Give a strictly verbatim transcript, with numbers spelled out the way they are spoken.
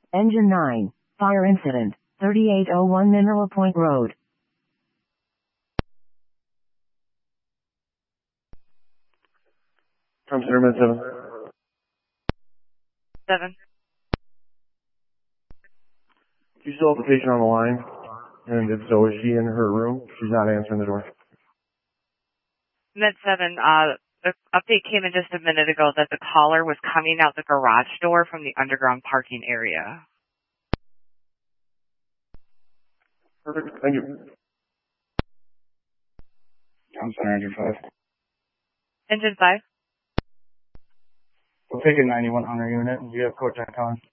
Engine nine, fire incident, thirty-eight oh one Mineral Point Road. From Cinderman seven. seven. Do you still have the patient on the line? And if so, is she in her room? She's not answering the door. Med seven, uh, the update came in just a minute ago that the caller was coming out the garage door from the underground parking area. Perfect. Thank you. I'm sorry, Engine five. Engine five? We'll take a ninety-one hundred unit. Do you have Kojak on?